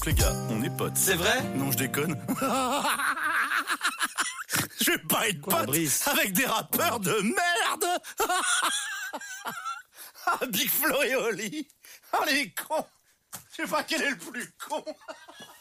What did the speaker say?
Donc les gars, on est potes. C'est vrai? Non, je déconne. Je vais pas être pote avec des rappeurs de merde. Ah, Big Flo et Oli. Ah, les cons. Je sais pas quel est le plus con.